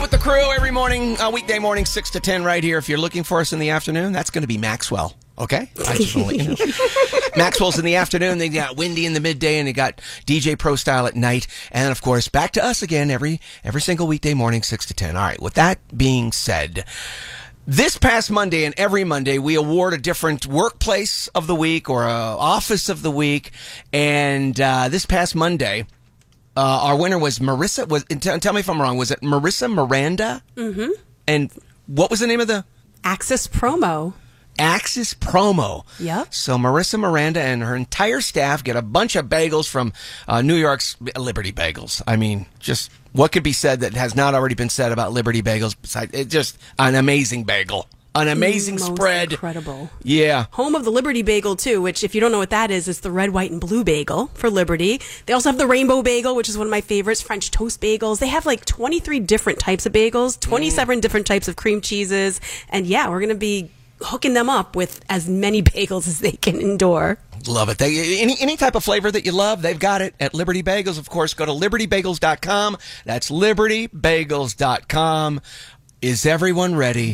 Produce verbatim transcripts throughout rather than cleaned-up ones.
With the crew every morning, uh, weekday morning, six to ten right here. If you're looking for us in the afternoon, that's going to be Maxwell. Okay? I just want to let you know. Maxwell's in the afternoon. They got Windy in the midday, and they got D J Pro Style at night. And, of course, back to us again every every single weekday morning, six to ten. All right, with that being said, this past Monday and every Monday, we award a different workplace of the week or a office of the week. And uh, this past Monday, uh, our winner was Marissa. Was t- Tell me if I'm wrong. Was it Marissa Miranda? Mm-hmm. And what was the name of the? Access Promo. Access Promo. Yep. So Marissa Miranda and her entire staff get a bunch of bagels from uh, New York's Liberty Bagels. I mean, just what could be said that has not already been said about Liberty Bagels? Besides, it's just an amazing bagel. An amazing Most spread. Incredible. Yeah. Home of the Liberty Bagel, too, which, if you don't know what that is, it's the red, white, and blue bagel for Liberty. They also have the Rainbow Bagel, which is one of my favorites, French toast bagels. They have like twenty-three different types of bagels, twenty-seven mm. different types of cream cheeses. And yeah, we're going to be hooking them up with as many bagels as they can endure. Love it. They, any any type of flavor that you love, they've got it at Liberty Bagels. Of course, go to liberty bagels dot com. That's liberty bagels dot com. Is everyone ready?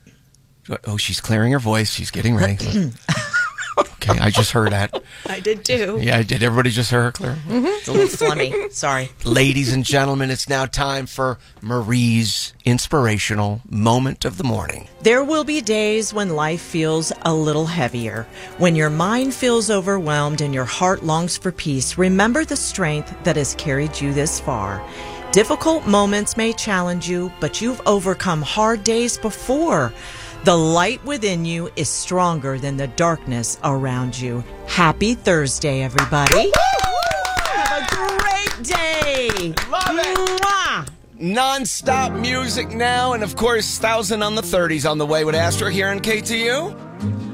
Oh, she's clearing her voice. She's getting ready. Okay, I just heard that. I did too. Yeah, did everybody just hear her clear? Mm-hmm. It's a little phlegmy. Sorry. Ladies and gentlemen, it's now time for Marie's inspirational moment of the morning. There will be days when life feels a little heavier. When your mind feels overwhelmed and your heart longs for peace, remember the strength that has carried you this far. Difficult moments may challenge you, but you've overcome hard days before. The light within you is stronger than the darkness around you. Happy Thursday, everybody. Have a great day. Love it. Mwah. Non-stop music now, and of course, Thousand on the thirties on the way with Astra here in K T U.